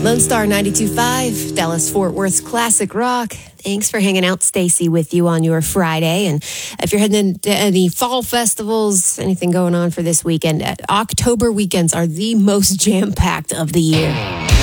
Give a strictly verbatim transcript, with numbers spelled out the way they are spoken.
Lone Star ninety-two point five, Dallas Fort Worth's classic rock. Thanks for hanging out, Stacy, with you on your Friday. And if you're heading into any fall festivals, anything going on for this weekend, October weekends are the most jam-packed of the year.